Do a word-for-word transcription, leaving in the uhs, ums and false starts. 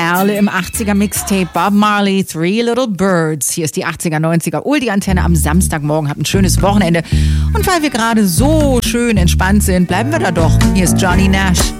Perle im achtziger Mixtape Bob Marley, Three Little Birds. Hier ist die achtziger, neunziger Oldie-Antenne am Samstagmorgen. Habt ein schönes Wochenende. Und weil wir gerade so schön entspannt sind, bleiben wir da doch. Hier ist Johnny Nash.